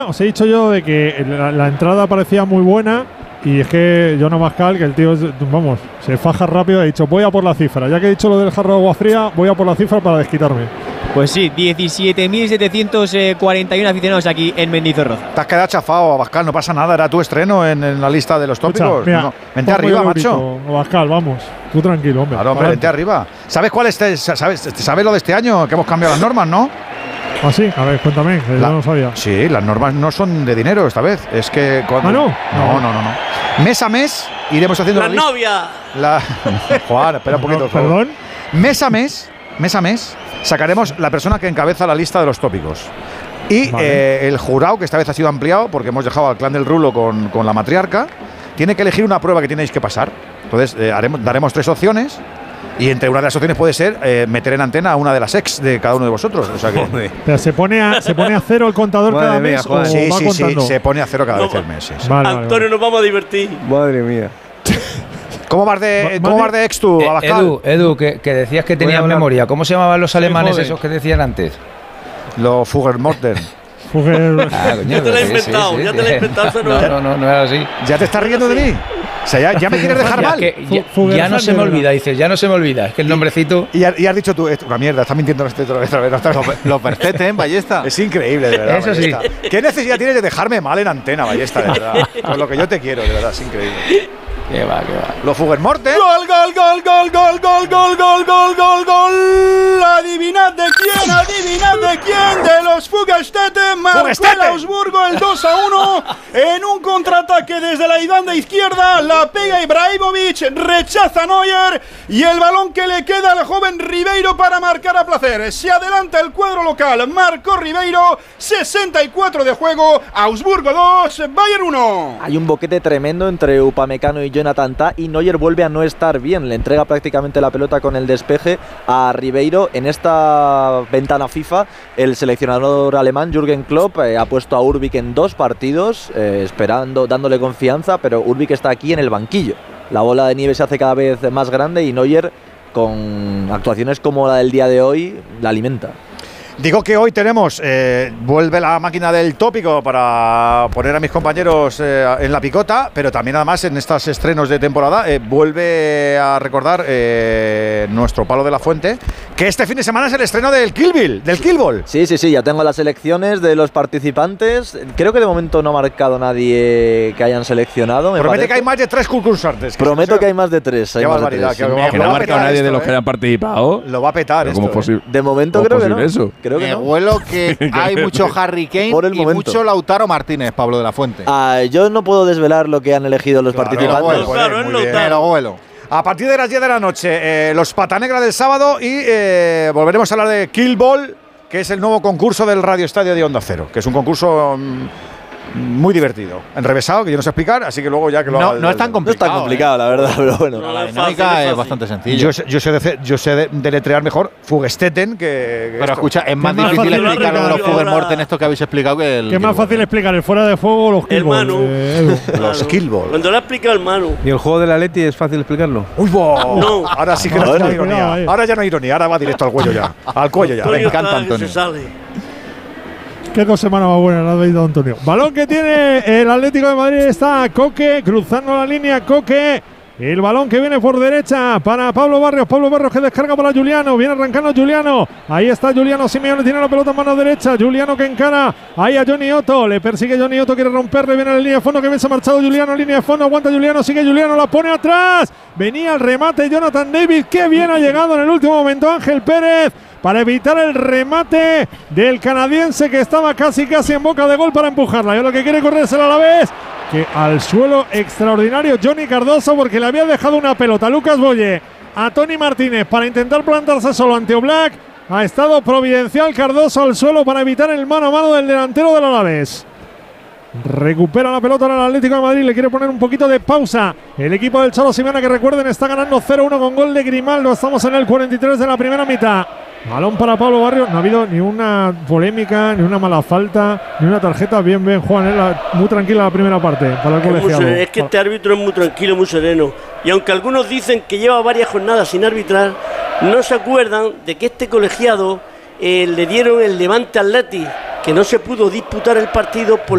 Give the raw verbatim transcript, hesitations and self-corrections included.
Os he dicho yo de que la, la entrada parecía muy buena y es que Joan Abascal, que el tío, es, vamos, se faja rápido, ha dicho voy a por la cifra. Ya que he dicho lo del jarro de agua fría, voy a por la cifra para desquitarme. Pues sí, diecisiete mil setecientos cuarenta y uno aficionados aquí en Mendizorroza. Te has quedado chafado, Abascal, no pasa nada, era tu estreno en, en la lista de los tópicos. Mira, no. Vente arriba, macho. Abascal, vamos, tú tranquilo, hombre. Claro, hombre, vente arriba. ¿Sabes cuál es? ¿Sabes, ¿Sabes lo de este año? Que hemos cambiado las normas, ¿no? Ah, sí, a ver, cuéntame, que la, yo no sabía. Sí, las normas no son de dinero esta vez. Es que cuando. ¿Ah, no? No, no, no, no. Mes a mes iremos haciendo la, la novia. La Juan, espera un poquito. Perdón. Mes a mes, mes a mes, sacaremos la persona que encabeza la lista de los tópicos. Y vale. eh, el jurado, que esta vez ha sido ampliado, porque hemos dejado al clan del Rulo con, con la matriarca, tiene que elegir una prueba que tenéis que pasar. Entonces, eh, haremos, daremos tres opciones. Y entre una de las opciones puede ser eh, meter en antena a una de las ex de cada uno de vosotros. O sea que Pero se pone a, se pone a cero el contador Madre cada mía, mes. Juan. O sí, va sí, contando. sí, se pone a cero cada no, vez el mes. Sí, sí. Vale, Antonio, vale, vale. nos vamos a divertir. Madre mía. ¿Cómo vas de, ¿cómo vas de ex tú, eh, Abascal? Edu, Edu que, que decías que tenías memoria. ¿Cómo se llamaban los alemanes esos que decían antes? Los Fuggermorten. Fugger. Ah, coño, ya te lo he sí, inventado, sí, sí. ya te lo he inventado. Eso no, no, no, no, no era así. ¿Ya te estás riendo de mí? O sea, ya, ya me quieres dejar ya, mal. que, ya, ya no se me olvida, dices, ya no se me olvida. Es que el nombrecito. Y, y has dicho tú, esto, una mierda, estás mintiendo este otra vez. Otra vez. Lo perfecte, ¿eh, Ballesta? Es increíble, de verdad. Eso Ballesta. sí. ¿Qué necesidad tienes de dejarme mal en antena, Ballesta, de verdad? Con lo que yo te quiero, de verdad, es increíble. Que va, que va. Los Fuggermorten. Gol, gol, gol, gol, gol, gol, gol, gol, gol, gol, gol. Adivinad de quién, adivinad de quién. De los Fugerstetten. Marcó el Augsburgo el dos a uno en un contraataque desde la banda izquierda. La pega Ibrahimovic, rechaza Neuer y el balón que le queda al joven Ribeiro para marcar a placer. Se adelanta el cuadro local. Marcó Ribeiro, sesenta y cuatro de juego. Augsburgo dos, Bayern uno. Hay un boquete tremendo entre Upamecano y Jonathan Tah y Neuer vuelve a no estar bien. Le entrega prácticamente la pelota con el despeje a Ribeiro. En esta ventana FIFA, el seleccionador alemán Jürgen Klopp eh, ha puesto a Urbik en dos partidos, eh, esperando, dándole confianza, pero Urbik está aquí en el banquillo. La bola de nieve se hace cada vez más grande y Neuer, con actuaciones como la del día de hoy, la alimenta. Digo que hoy tenemos, eh, vuelve la máquina del tópico para poner a mis compañeros eh, en la picota, pero también además en estos estrenos de temporada eh, vuelve a recordar eh, nuestro Pablo de la Fuente, que este fin de semana es el estreno del Kill Bill, del Kill Ball. Sí, sí, sí, ya tengo las selecciones de los participantes. Creo que de momento no ha marcado nadie que hayan seleccionado. Promete parece. que hay más de tres concursantes. Que Prometo que hay más de tres. Qué barbaridad. Que, que no ha marcado nadie esto, de los eh. que hayan participado. Lo va a petar esto. ¿Cómo eh. De momento creo que no. Eso? Creo que Me no. huelo que hay mucho Harry Kane y momento. mucho Lautaro Martínez, Pablo de la Fuente. Ah, yo no puedo desvelar lo que han elegido los claro, participantes. Bueno, claro, es Lautaro. Huelo. A partir de las diez de la noche, eh, los Pata Negra del sábado y eh, volveremos a hablar de Kill Ball, que es el nuevo concurso del Radio Estadio de Onda Cero, que es un concurso mmm, muy divertido, enrevesado, que yo no sé explicar, así que luego ya que lo no, haga, no es tan complicado. No es tan complicado, eh. la verdad, pero bueno. No, la dinámica fácil, es, es bastante sencilla. Yo sé, yo sé, de, yo sé de, deletrear mejor Fugestetten que, que Pero esto. escucha, es más más difícil fácil explicar lo de los Fuggermorten esto que habéis explicado que el. ¿Qué es más fácil explicar? ¿El fuera de juego o los Kill Ball? Hermano. Eh, los Kill Ball. Cuando lo ha explicado el Manu. ¿Y el juego del Atleti es fácil explicarlo? ¡Uy, wow! No. Ahora sí que no, no hay ironía. Ahora ya no hay ironía, ahora va directo al cuello ya. Al cuello ya. Me encanta Antonio. Antonio. Se sale. Qué dos semanas más buenas la ha dado Antonio. Balón que tiene el Atlético de Madrid, está Coque cruzando la línea. Coque, el balón que viene por derecha para Pablo Barrios. Pablo Barrios que descarga para Juliano, viene arrancando Juliano. Ahí está Juliano Simeone, tiene la pelota en mano derecha. Juliano que encara ahí a Johnny Otto, le persigue Johnny Otto, quiere romperle, viene a la línea de fondo, que bien se ha marchado Juliano, línea de fondo, aguanta Juliano, sigue Juliano, la pone atrás. Venía el remate Jonathan David, que bien ha llegado en el último momento Ángel Pérez, para evitar el remate del canadiense, que estaba casi casi en boca de gol para empujarla. Y lo que quiere correr es el Alavés, que al suelo extraordinario Johnny Cardoso, porque le había dejado una pelota a Lucas Boye a Tony Martínez para intentar plantarse solo ante Oblak. Ha estado providencial Cardoso al suelo para evitar el mano a mano del delantero del Alavés. Recupera la pelota en el Atlético de Madrid, le quiere poner un poquito de pausa el equipo del Cholo Simeone, que recuerden está ganando cero uno con gol de Grimaldo. Estamos en el cuarenta y tres de la primera mitad. Balón para Pablo Barrios, no ha habido ni una polémica, ni una mala falta, ni una tarjeta. Bien, bien, Juan, ¿eh? la, muy tranquila la primera parte para el colegiado. Es que este árbitro es muy tranquilo, muy sereno. Y aunque algunos dicen que lleva varias jornadas sin arbitrar, no se acuerdan de que este colegiado eh, le dieron el Levante Athletic, que no se pudo disputar el partido por